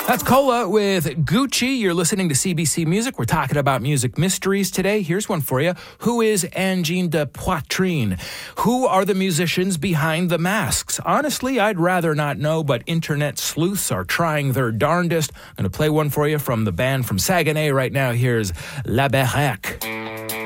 That's Cola with Gucci. You're listening to CBC Music. We're talking about music mysteries today. Here's one for you. Who is Angine de Poitrine? Who are the musicians behind the masks? Honestly, I'd rather not know, but internet sleuths are trying their darndest. I'm going to play one for you from the band from Saguenay right now. Here's La Baraque.